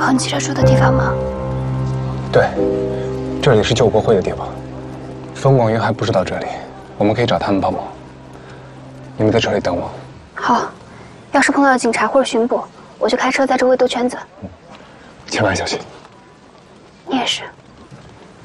恒记者住的地方吗？ 对，这里是救国会的地方。风广云还不知道这里，我们可以找他们帮忙。你们在这里等我。 好，要是碰到警察或者巡捕，我就开车在周围兜圈子。 千万小心。 你也是。